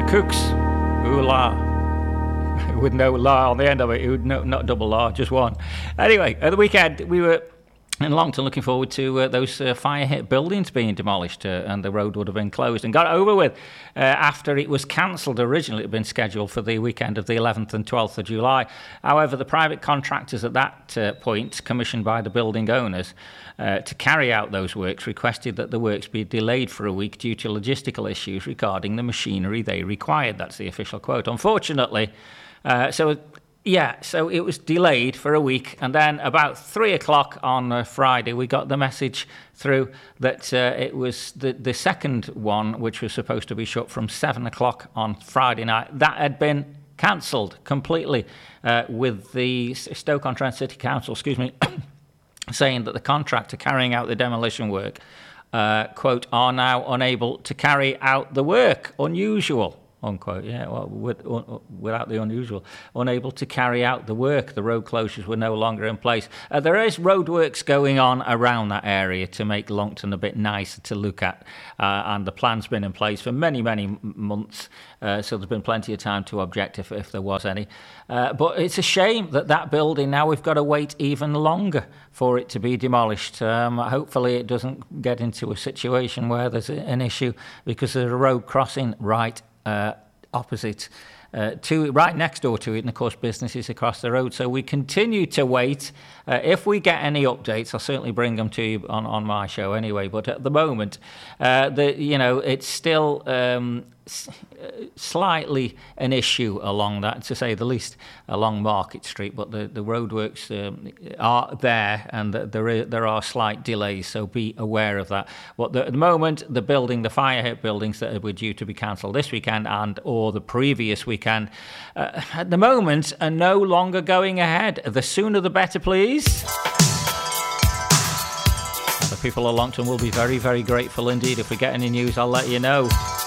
Cooks. Ooh la. With no la on the end of it. Not double la, just one. Anyway, at the weekend, we were in Longton looking forward to those fire-hit buildings being demolished, and the road would have been closed and got over with after it was cancelled. Originally, it had been scheduled for the weekend of the 11th and 12th of July. However, the private contractors at that point, commissioned by the building owners to carry out those works, requested that the works be delayed for a week due to logistical issues regarding the machinery they required. That's the official quote. Unfortunately, so it was delayed for a week, and then about 3 o'clock on Friday, we got the message through that it was the second one, which was supposed to be shut from 7 o'clock on Friday night, that had been cancelled completely, with the Stoke-on-Trent City Council, saying that the contractor carrying out the demolition work, quote, are now unable to carry out the work. Unusual. Unquote. Yeah, well, without the unusual, unable to carry out the work. The road closures were no longer in place. There is roadworks going on around that area to make Longton a bit nicer to look at, and the plan's been in place for many, many months, so there's been plenty of time to object if there was any. But it's a shame that building, now we've got to wait even longer for it to be demolished. Hopefully it doesn't get into a situation where there's an issue because there's a road crossing right opposite to it, right next door to it, and of course businesses across the road. So we continue to wait. If we get any updates, I'll certainly bring them to you on my show anyway. But at the moment, it's still slightly an issue along that, to say the least, along Market Street. But the roadworks are there, and there are slight delays, so be aware of that. But at the moment, the fire-hit buildings that were due to be cancelled this weekend or the previous weekend, at the moment are no longer going ahead. The sooner the better, please. The people of Longton will be very, very grateful indeed. If we get any news, I'll let you know.